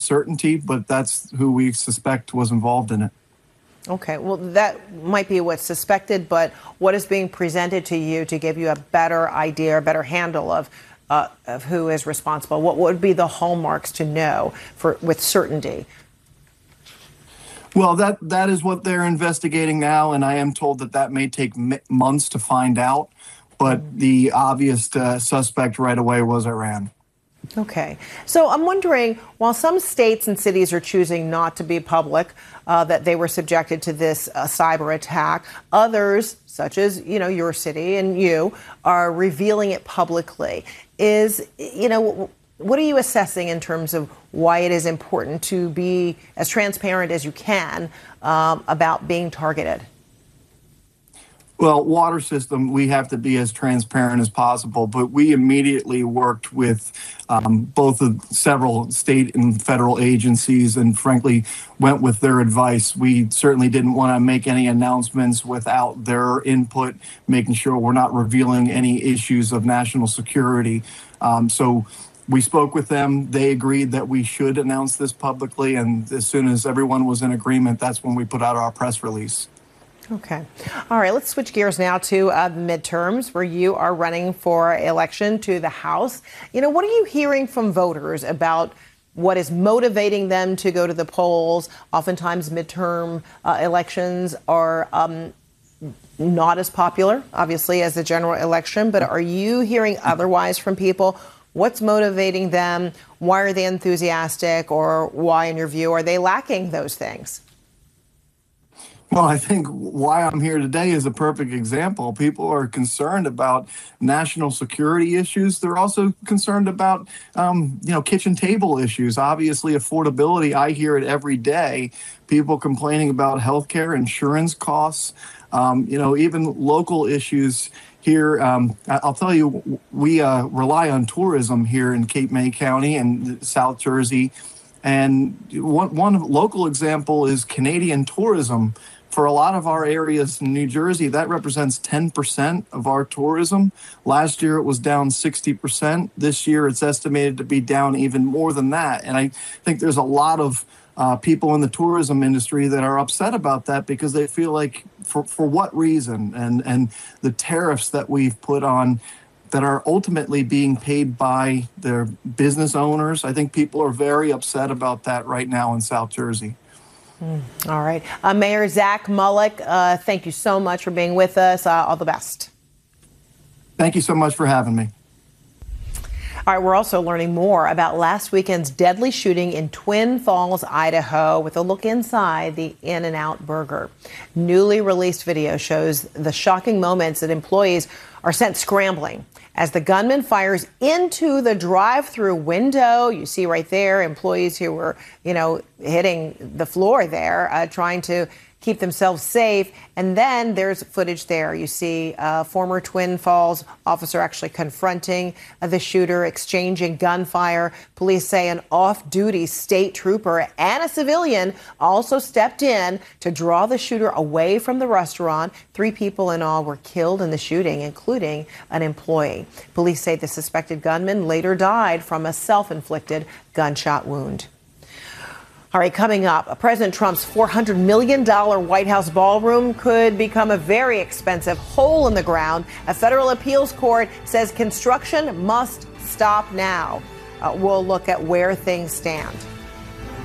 certainty, but that's who we suspect was involved in it. Okay, well, that might be what's suspected, but what is being presented to you to give you a better idea, a better handle of who is responsible? What would be the hallmarks to know with certainty? Well, that is what they're investigating now, and I am told that may take months to find out. But the obvious suspect right away was Iran. Okay. So I'm wondering, while some states and cities are choosing not to be public, that they were subjected to this cyber attack, others, such as, your city and you, are revealing it publicly. What are you assessing in terms of why it is important to be as transparent as you can about being targeted? Well, water system, we have to be as transparent as possible, but we immediately worked with both of several state and federal agencies and frankly went with their advice. We certainly didn't want to make any announcements without their input, making sure we're not revealing any issues of national security. So we spoke with them. They agreed that we should announce this publicly. And as soon as everyone was in agreement, that's when we put out our press release. Okay. All right. Let's switch gears now to the midterms, where you are running for election to the House. What are you hearing from voters about what is motivating them to go to the polls? Oftentimes, midterm elections are not as popular, obviously, as the general election. But are you hearing otherwise from people? What's motivating them? Why are they enthusiastic? Or why, in your view, are they lacking those things? Well, I think why I'm here today is a perfect example. People are concerned about national security issues. They're also concerned about, kitchen table issues. Obviously, affordability. I hear it every day. People complaining about healthcare, insurance costs, even local issues here. I'll tell you, we rely on tourism here in Cape May County and South Jersey. And one local example is Canadian tourism. For a lot of our areas in New Jersey, that represents 10% of our tourism. Last year, it was down 60%. This year, it's estimated to be down even more than that. And I think there's a lot of people in the tourism industry that are upset about that because they feel like for what reason? And the tariffs that we've put on that are ultimately being paid by their business owners. I think people are very upset about that right now in South Jersey. All right. Mayor Zach Mullick, thank you so much for being with us. All the best. Thank you so much for having me. All right, we're also learning more about last weekend's deadly shooting in Twin Falls, Idaho, with a look inside the In-N-Out Burger. Newly released video shows the shocking moments that employees are sent scrambling as the gunman fires into the drive-through window. You see right there employees who were, hitting the floor there, trying to keep themselves safe. And then there's footage there. You see a former Twin Falls officer actually confronting the shooter, exchanging gunfire. Police say an off-duty state trooper and a civilian also stepped in to draw the shooter away from the restaurant. 3 people in all were killed in the shooting, including an employee. Police say the suspected gunman later died from a self-inflicted gunshot wound. All right, coming up, President Trump's $400 million White House ballroom could become a very expensive hole in the ground. A federal appeals court says construction must stop now. We'll look at where things stand.